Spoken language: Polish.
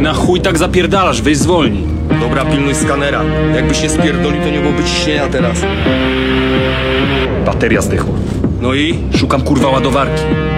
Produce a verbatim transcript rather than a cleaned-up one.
na chuj tak zapierdalasz, weź zwolnij. Dobra, pilnuj skanera. Jakbyś się spierdolił, to nie byłoby ciśnienia teraz. Bateria zdechła. No i? Szukam kurwa ładowarki.